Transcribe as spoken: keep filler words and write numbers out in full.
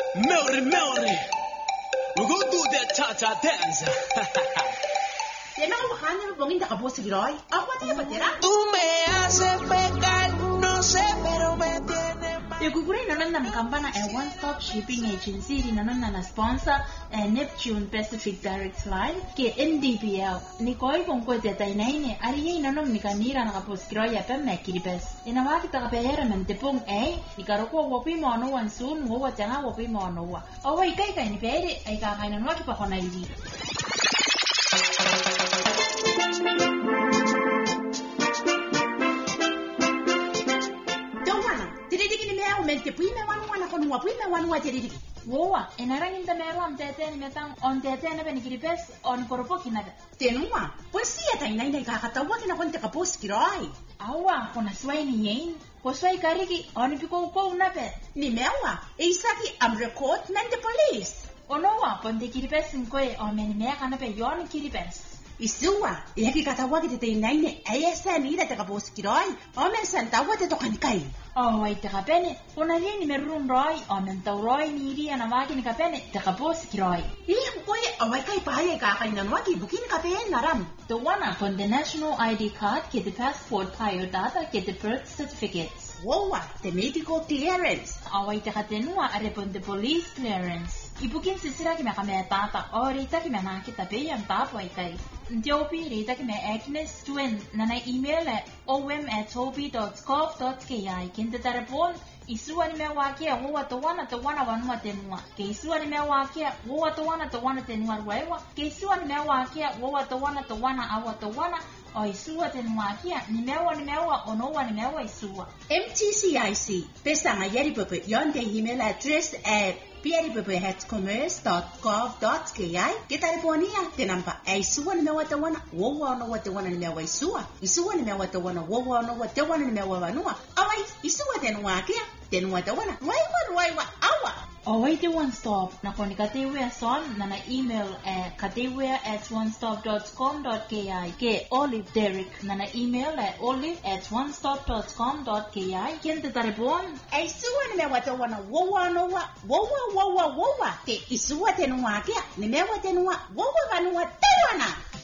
Melody, Melody. We're gonna do that cha-cha dance. Tiene que bajar el bongín de capote que hoy. Agua te patera. Tú me haces pecar, no sé, pero me tienes mal. E kukuri nanon na kampana e One Stop Shipping Agency di nanon na sponsor e Neptune Pacific Direct Line ke N D P L. Ni koi kong ko te tai nei ne ari ye nanon mikanira na kapos kroya pe mekiribes. Ina wa kita ka pehera mente pung e ni karoko wopi mo no wan sun wo wa tanga wopi mo no wa. O wai kai kai ni pere ai ka kai na no ki pa kona iri. Mente pui me wan wan kon wa pui me wan wa tedi. Woa, enarangin ta mero am tete ni metang on tete na ben kiripes on koropo kinaga. Tenua, pues si eta ina ina ka kata wa kina kon te kapos kiroi. Awa, kona swai ni yin. Ko swai kariki on piko ko na pe. Ni mewa, e isaki am record men the police. Onoa, pon de kiripes nkoe on men me kana pe yon kiripes. Isua, e ki kata wa ki te ina ina e esa ni te kapos kiroi. O men santa wa te tokan kai. Oh, wai te kapene. Ona rini me run roi, o men tau roi ni iri ana waki ni kapene, te kapos ki roi. Ih, koe, awai kai pahaye ka kai nan waki, bukin kapene naram. The wana kon the national I D card, ke the passport biodata, ke the birth certificates. Wowa, the medical clearance. Awai te katenua are pon the police clearance. Ibukin sisira ki me kame tata, o rita ki me naki tape yam tapo ai kai. Ntiopi rita ki me Agnes Twin, nana email at om at toby dot gov dot ki. Kinte tarapon, isua ni me wakia, woa to wana to wana wanua tenua. Ke isua ni me wakia, woa to wana to wana tenua rwewa. Ke isua ni me wakia, woa to wana to wana awa to wana. O isua tenua kia, ni mewa ni mewa, o noa ni mewa isua. M T C I C, pesa mayeri pepe, yon de email address at pierrepepe at commerce dot gov dot ki. Kita telefonia, te namba, e isua ni mewa te wana, woa no te wana ni mewa isua. Isua ni mewa te wana, woa no te wana ni mewa wanua. Awai, isua tenua kia, tenua te wana, waiwa, waiwa, awa. O wai te One Stop, na koni katewea son, na na email at katewea at one stop dot com dot ki. Ke Olive Derek, na na email at olive at one stop dot com dot ki. Kente taripon? E isua ni mewa te wana, woa no wa, woa, woa, woa. Ke isua tenua kia, ni mewa tenua, woa wanua te wana.